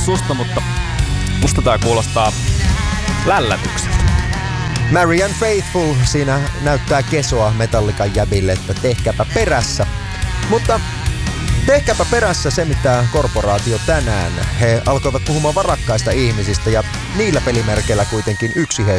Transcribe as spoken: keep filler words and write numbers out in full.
susta, mutta musta tää kuulostaa lällätykseltä. Marianne Faithfull siinä näyttää kesoa Metallican jäbille, että tehkääpä perässä. Mutta tehkääpä perässä se, mitä korporaatio tänään. He alkoivat puhumaan varakkaista ihmisistä ja niillä pelimerkeillä kuitenkin yksi heistä